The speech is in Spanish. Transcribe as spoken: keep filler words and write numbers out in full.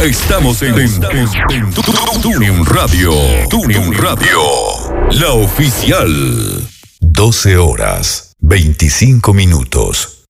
Estamos en, en, en, en tu- tu- Tuning Radio. Tuning Radio. La oficial. doce horas, veinticinco minutos.